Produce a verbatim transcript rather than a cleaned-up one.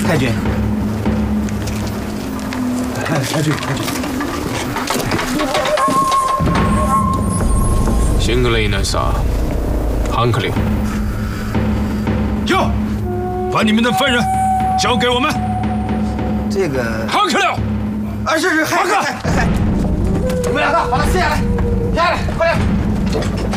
太君。太太君，太君。 Singleinensa， 汉克林。 哟，把你们的犯人交给我们。 这个。 汉克林。 啊，是是，海哥，你们两个把他卸下来，下来，快点。